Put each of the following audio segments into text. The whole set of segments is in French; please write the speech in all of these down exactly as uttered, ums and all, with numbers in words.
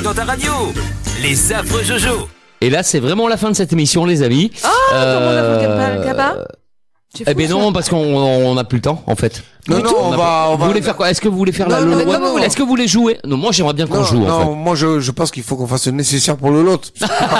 dans ta radio. Les affreux Jojo. Et là, c'est vraiment la fin de cette émission, les amis. Oh, euh... dans mon affreux cabas. Eh ben non, parce qu'on on a plus le temps en fait. Non non, on, on va. On vous va... voulez faire quoi? Est-ce que vous voulez faire non, la non, Lolo? non, non, non. Est-ce que vous voulez jouer? Non, moi j'aimerais bien qu'on non, joue. Non, en fait. moi je, je pense qu'il faut qu'on fasse le nécessaire pour le lot.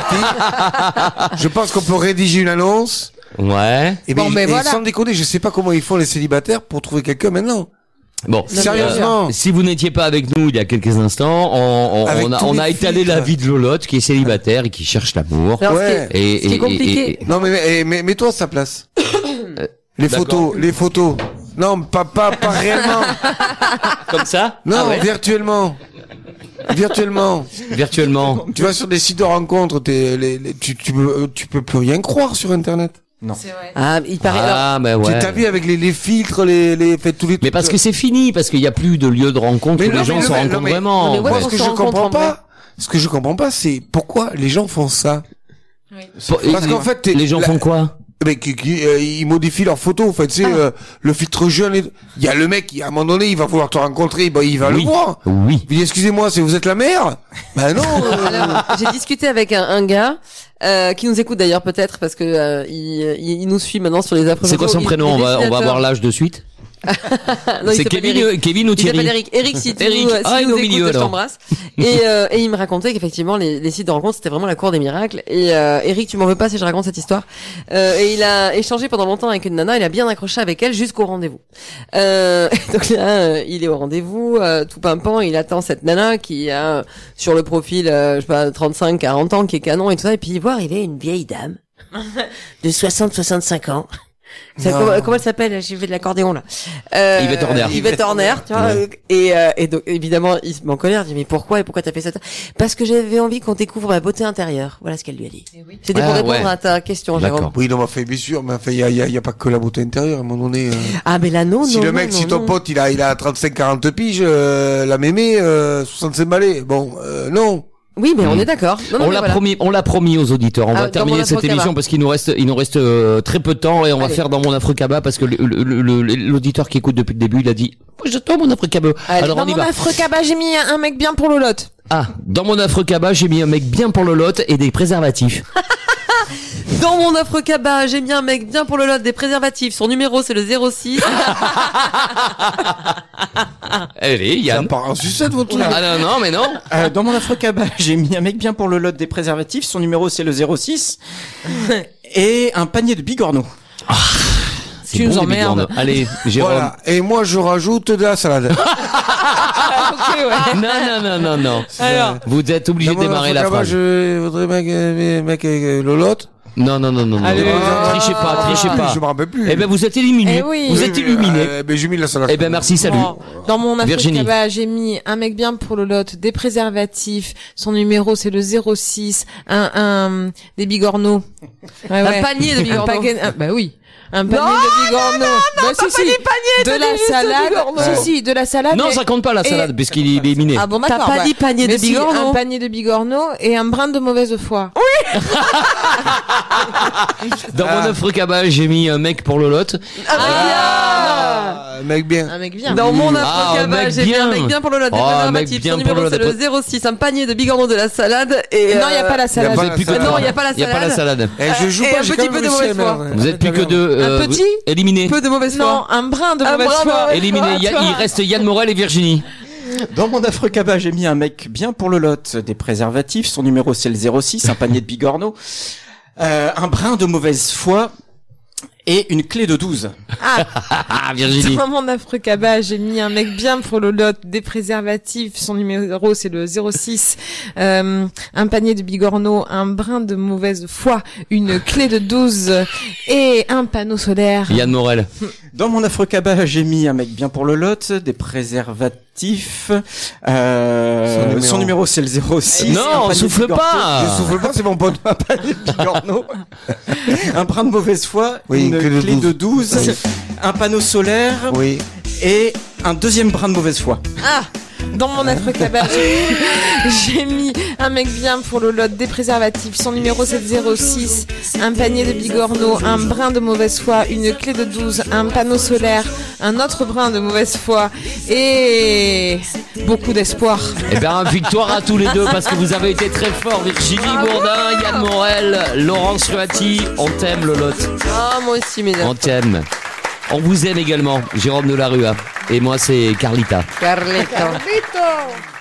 Je pense qu'on peut rédiger une annonce. Ouais. Et, bon, mais, mais et voilà. sans déconner, je sais pas comment ils font les célibataires pour trouver quelqu'un maintenant. Bon, sérieusement. Euh, si vous n'étiez pas avec nous il y a quelques instants, on, on, on a, on a étalé filtres. La vie de Lolotte qui est célibataire et qui cherche l'amour. Alors, ouais. Ce qui est, et, ce qui est compliqué. Et, et, et... Non mais, mais, mais mets-toi à sa place. Les photos, les photos. Non, pas, pas, pas réellement. Comme ça? Non, ah ouais. virtuellement. Virtuellement. Virtuellement. Tu vas sur des sites de rencontres, t'es, les, les, tu, tu peux, tu peux plus rien croire sur Internet. Non. C'est vrai. Ah, il paraît. Ah, bah ouais. Tu t'as vu avec les, les filtres, les, les, fait tous les. Mais parce que c'est fini, parce qu'il y a plus de lieu de rencontre où les gens se rencontrent vraiment. Mais moi, ce que je comprends pas, ce que je comprends pas, c'est pourquoi les gens font ça. Oui. Parce qu'en fait, les gens font quoi? Mais qui, qui, euh, ils modifient leurs photos, en fait, tu sais, ah. euh, le filtre jeune, il y a le mec qui, à un moment donné, il va vouloir te rencontrer, bah, il va oui. le voir. Oui. Il dit, excusez-moi, c'est vous êtes la mère? Bah non. Euh... Alors, j'ai discuté avec un, un gars, euh, qui nous écoute d'ailleurs peut-être, parce que, euh, il, il, il nous suit maintenant sur les affreux. C'est quoi son prénom? On va, on va avoir l'âge de suite. Non, c'est Kevin, Kevin ou Thierry? Il s'appelle Eric. Eric, si tu Eric. nous, si ah, tu nous au écoutes, milieu, je t'embrasse. et, euh, et il me racontait qu'effectivement, les, les sites de rencontres, c'était vraiment la cour des miracles. Et, euh, Eric, tu m'en veux pas si je raconte cette histoire. Euh, et il a échangé pendant longtemps avec une nana, il a bien accroché avec elle jusqu'au rendez-vous. Euh, donc là, euh, il est au rendez-vous, euh, tout pimpant, il attend cette nana qui a, euh, sur le profil, euh, je sais pas, trente-cinq, quarante ans, qui est canon et tout ça. Et puis, voir, il est une vieille dame de soixante, soixante-cinq ans. Ça, comment, comment elle s'appelle? J'ai fait de l'accordéon là. Euh, Yvette Horner. Yvette Horner, tu vois. Ouais. Et, euh, et donc évidemment, il se met en colère. Il dit mais pourquoi et pourquoi t'as fait ça? Parce que j'avais envie qu'on découvre ma beauté intérieure. Voilà ce qu'elle lui a dit. Eh oui. C'était pour ah, répondre ouais. à ta question, Jérôme. Oui, non, mais fait bien sûr, mais enfin, il y a, y a, y a pas que la beauté intérieure. À un moment donné. Euh... Ah mais là non. Si non, le mec, non, si non, ton non. pote, il a, il a trente-cinq, quarante piges, euh, la mémé, euh, soixante-cinq balais. Bon, euh, non. Oui, mais on est d'accord. Non, non, on l'a voilà. promis, on l'a promis aux auditeurs. On ah, va terminer cette émission parce qu'il nous reste, il nous reste euh, très peu de temps et on Allez. va faire dans mon affreux cabas parce que le, le, le, l'auditeur qui écoute depuis le début, il a dit, moi j'attends mon affreux cabas. Alors dans on y mon va. affreux cabas, j'ai mis un mec bien pour Lolotte. Ah, dans mon affreux cabas, j'ai mis un mec bien pour Lolotte et des préservatifs. Dans mon affreux cabas, j'ai mis un mec bien pour Lolotte, des préservatifs. Son numéro, c'est le zéro six. Allez, Yann. Ça part en sucette, votre truc. Ah non, non, mais non. Euh, dans mon affreux cabas, j'ai mis un mec bien pour Lolotte, des préservatifs. Son numéro, c'est le zéro six. Et un panier de bigorneaux. Ah, tu bon, nous emmerdes. Allez, Jérôme. Voilà. Et moi, je rajoute de la salade. Okay, ouais. Non, non, non, non, non. Alors, vous êtes obligé de démarrer la phrase. Je voudrais mec, mec, mec Lolotte. Non, non, non, non, Allez, non. Ah, trichez pas, trichez pas. Je me rappelle plus. Eh ben, vous êtes éliminé. Eh oui. Vous êtes illuminé. Euh, ben, j'ai mis la salade. Eh ben, merci, salut. Bon. Dans mon affreux Virginie. cabas, j'ai mis un mec bien pour Lolotte, des préservatifs. Son numéro, c'est le zéro six. Un, un, des bigorneaux. Ouais, ouais. Un panier de bigorneaux. Un paquet, un, bah oui. Un panier non, de bigorneaux. Non, non, non, bah, pas si, si. des paniers, de la salade. Si, si, de la salade. Non, mais... ça compte pas la salade, et... puisqu'il est éliminé. Ah bon, d'accord. T'as pas bah, dit panier de bigorneaux. Si, un panier de bigorneaux et un brin de mauvaise foi. Oui. Dans ah. mon affreux cabas, j'ai mis un mec pour Lolotte. Ah, ah, un mec bien. Un mec bien. Dans mon affreux ah, cabas, j'ai mis un mec bien pour Lolotte. Oh, un mec bien Son numéro, c'est le zéro six. Un panier de bigorneaux, de la salade et. Non, il y a pas la salade. Non, il y a pas la salade. Il y a pas la salade. Je joue pas. Un petit peu de mauvaise foi. Vous êtes plus que deux. Un petit. Éliminé. Peu de mauvaise foi. Non, un brin de mauvaise foi. Éliminé. Il reste Yann Morel et Virginie. Dans mon affreux cabas, j'ai mis un mec bien pour Lolotte, des préservatifs. Son numéro, c'est le zéro six. Un panier de bigorneaux. Euh, un brin de mauvaise foi et une clé de douze. Ah, Virginie. Dans mon affreux cabas, j'ai mis un mec bien pour Lolotte, des préservatifs. Son numéro, c'est le zéro six. Euh, un panier de bigorneaux, un brin de mauvaise foi, une clé de douze et un panneau solaire. Yann Morel. Dans mon affreux cabas, j'ai mis un mec bien pour Lolotte, des préservatifs. Euh, son numéro, son numéro c'est le zéro six. Non, on souffle pas. Je souffle pas, c'est mon pote. Un panier de bigorneaux. Un brin de mauvaise foi. Oui, une clé douze. de douze. Oui. Un panneau solaire. Oui. Et un deuxième brin de mauvaise foi. Ah. Dans mon afro-cabas, j'ai, j'ai mis un mec bien pour le lot des préservatifs. Son numéro c'est zéro six, un panier de bigorneau, un brin de mauvaise foi, une clé de douze, un panneau solaire, un autre brin de mauvaise foi et beaucoup d'espoir. Eh bien, victoire à tous les deux parce que vous avez été très forts. Virginie Bourdin, Yann Morel, Laurence Ruati, on t'aime Lolotte. Ah, moi aussi, mesdames. On t'aime. On vous aime également, Jérôme de la Rua. Et moi, c'est Carlita. Carlito. Carlito.